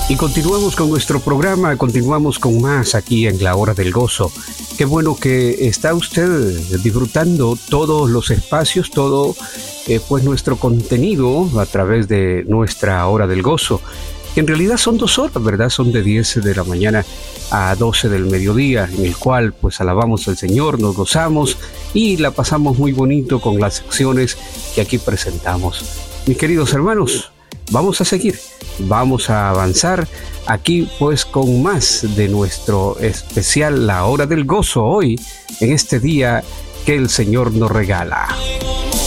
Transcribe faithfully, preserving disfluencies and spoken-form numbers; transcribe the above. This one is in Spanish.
Y continuamos con nuestro programa, continuamos con más aquí en La Hora del Gozo. Qué bueno que está usted disfrutando todos los espacios, todo eh, pues nuestro contenido a través de nuestra Hora del Gozo, que en realidad son dos horas, ¿verdad? Son de diez de la mañana a doce del mediodía, en el cual pues alabamos al Señor, nos gozamos y la pasamos muy bonito con las secciones que aquí presentamos. Mis queridos hermanos, vamos a seguir, vamos a avanzar aquí pues con más de nuestro especial La Hora del Gozo hoy, en este día que el Señor nos regala.